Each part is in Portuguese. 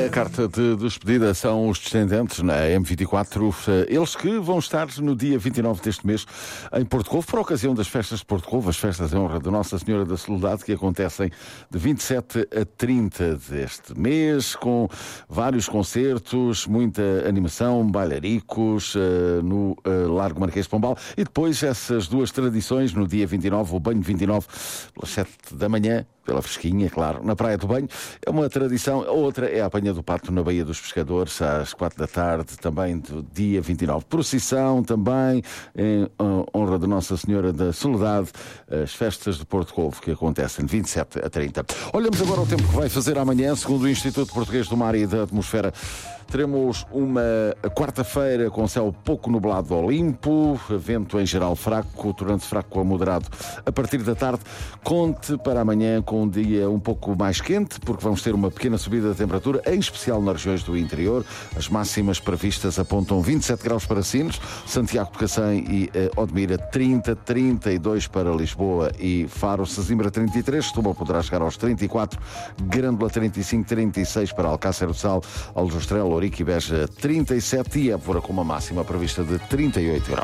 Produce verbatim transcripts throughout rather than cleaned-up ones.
A carta de despedida são os descendentes na M vinte e quatro, eles que vão estar no dia vinte e nove deste mês em Porto Covo, por ocasião das festas de Porto Covo, as festas em honra de Nossa Senhora da Soledade, que acontecem de vinte e sete a trinta deste mês, com vários concertos, muita animação, bailaricos no Largo Marquês de Pombal, e depois essas duas tradições no dia vinte e nove, o banho vinte e nove, pelas sete da manhã, pela fresquinha, claro, na Praia do Banho. É uma tradição. A outra é a apanha do pato na Baía dos Pescadores, às quatro da tarde, também do dia vinte e nove. Procissão também, em honra de Nossa Senhora da Soledade, as festas de Porto Covo, que acontecem de vinte e sete a trinta. Olhamos agora o tempo que vai fazer amanhã, segundo o Instituto Português do Mar e da Atmosfera. Teremos uma quarta-feira com céu pouco nublado ao limpo, vento em geral fraco, tornando-se fraco a moderado a partir da tarde. Conte para amanhã com um dia um pouco mais quente, porque vamos ter uma pequena subida da temperatura, em especial nas regiões do interior. As máximas previstas apontam vinte e sete graus para Sines, Santiago de Cacém e eh, Odmira trinta, trinta e dois para Lisboa e Faro, Sesimbra trinta e três, Setúbal poderá chegar aos trinta e quatro, Grândola trinta e cinco, trinta e seis para Alcácer do Sal, Aljustrel, Ourique e Beja trinta e sete e Évora com uma máxima prevista de trinta e oito graus.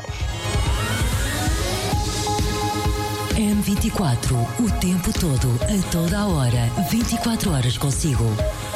M vinte e quatro, o tempo todo, a toda a hora, vinte e quatro horas consigo.